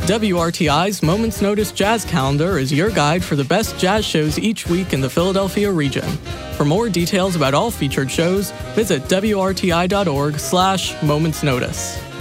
WRTI's Moments Notice Jazz Calendar is your guide for the best jazz shows each week in the Philadelphia region. For more details about all featured shows, visit WRTI.org/momentsnotice.